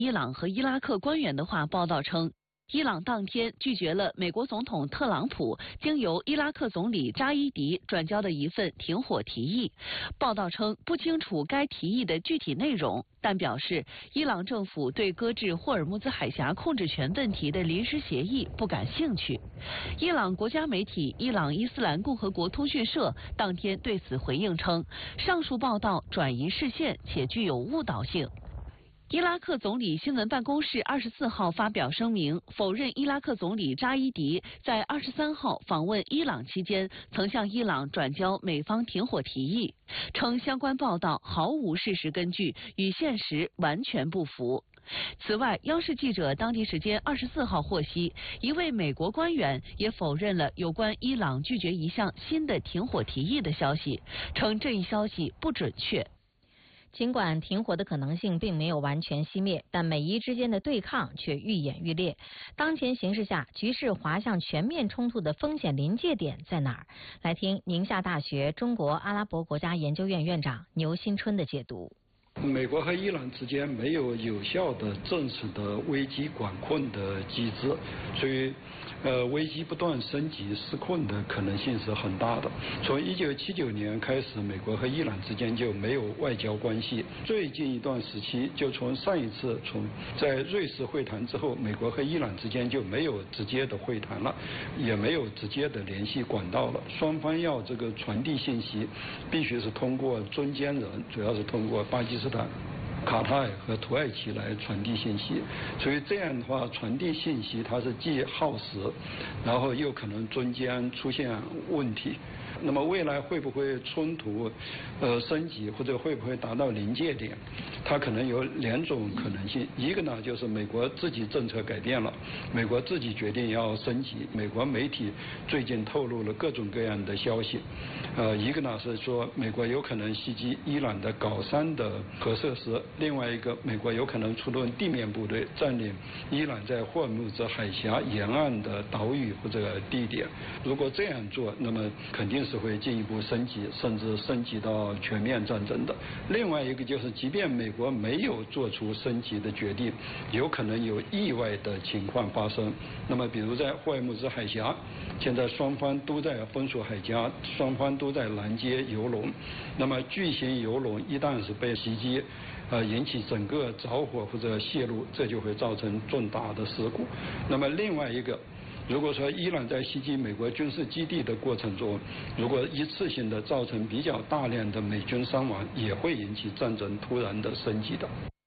伊朗和伊拉克官员的话，报道称，伊朗当天拒绝了美国总统特朗普经由伊拉克总理扎伊迪转交的一份停火提议。报道称，不清楚该提议的具体内容，但表示伊朗政府对搁置霍尔木兹海峡控制权问题的临时协议不感兴趣。伊朗国家媒体伊朗伊斯兰共和国通讯社当天对此回应称，上述报道转移视线且具有误导性。伊拉克总理新闻办公室24号发表声明，否认伊拉克总理扎伊迪在23号访问伊朗期间曾向伊朗转交美方停火提议，称相关报道毫无事实根据，与现实完全不符。此外，央视记者当地时间24号获悉，一位美国官员也否认了有关伊朗拒绝一项新的停火提议的消息，称这一消息不准确。 尽管停火的可能性并没有完全熄灭，但美伊之间的对抗却愈演愈烈。当前形势下，局势滑向全面冲突的风险临界点在哪儿？来听宁夏大学中国阿拉伯国家研究院院长牛新春的解读。 美国和伊朗之间没有有效的正式的危机管控的机制，所以危机不断升级失控的可能性是很大的。从1979年开始，美国和伊朗之间就没有外交关系。最近一段时期，就从上一次在瑞士会谈之后，美国和伊朗之间就没有直接的会谈了，也没有直接的联系管道了。双方要这个传递信息，必须是通过中间人，主要是通过巴基斯坦、卡塔尔和土耳其来传递信息，所以这样的话，传递信息它是既耗时，然后又可能中间出现问题。那么未来会不会冲突升级，或者会不会达到临界点？它可能有两种可能性。一个呢，就是美国自己政策改变了，美国自己决定要升级。美国媒体最近透露了各种各样的消息。一个呢是说美国有可能袭击伊朗的镐山的核设施，另外一个美国有可能出动地面部队占领伊朗在霍尔木兹海峡沿岸的岛屿或者地点。如果这样做，那么肯定是会进一步升级，甚至升级到全面战争的。另外一个就是，即便美国没有做出升级的决定，有可能有意外的情况发生。那么比如在霍尔木兹海峡，现在双方都在封锁海峡，双方都在拦截油轮。那么巨型油轮一旦是被袭击，引起整个着火或者泄露，这就会造成重大的事故。那么另外一个，如果说伊朗在袭击美国军事基地的过程中，如果一次性的造成比较大量的美军伤亡，也会引起战争突然的升级的。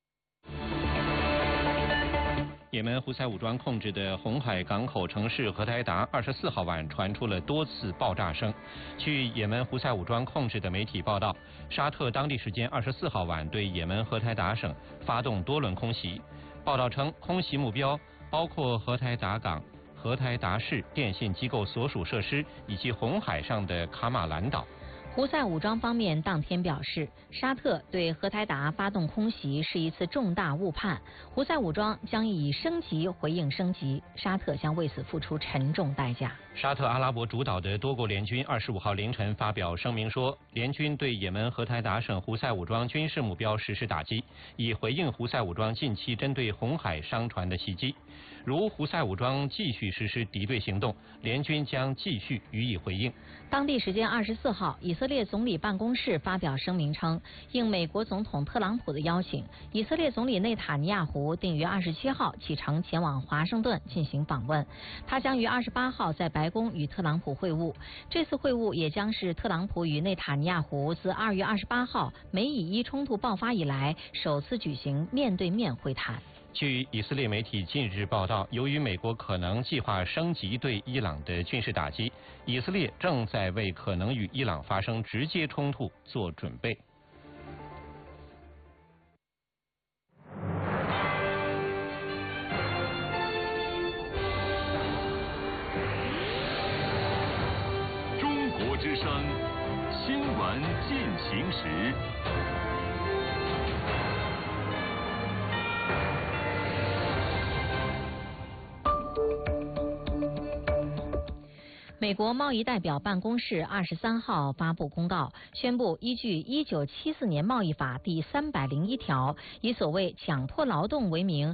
也门胡塞武装控制的红海港口城市荷台达24号晚传出了多次爆炸声。据也门胡塞武装控制的媒体报道，沙特当地时间24号晚对也门荷台达省发动多轮空袭。报道称，空袭目标包括荷台达港、荷台达市电信机构所属设施以及红海上的卡马兰岛。 胡塞武装方面当天表示，沙特对荷台达发动空袭是一次重大误判，胡塞武装将以升级回应升级，沙特将为此付出沉重代价。 沙特阿拉伯主导的多国联军25号凌晨发表声明说，联军对也门荷台达省胡塞武装军事目标实施打击，以回应胡塞武装近期针对红海商船的袭击。如胡塞武装继续实施敌对行动，联军将继续予以回应。 当地时间24号，以色列总理办公室发表声明称，应美国总统特朗普的邀请，以色列总理内塔尼亚胡定于27号启程前往华盛顿进行访问。他将于28号在白宫与特朗普会晤。这次会晤也将是特朗普与内塔尼亚胡自2月28号美以伊冲突爆发以来首次举行面对面会谈。 据以色列媒体近日报道，由于美国可能计划升级对伊朗的军事打击，以色列正在为可能与伊朗发生直接冲突做准备。 中国之声新闻进行时。 美国贸易代表办公室23号发布公告，宣布依据1974年贸易法第301条，以所谓强迫劳动为名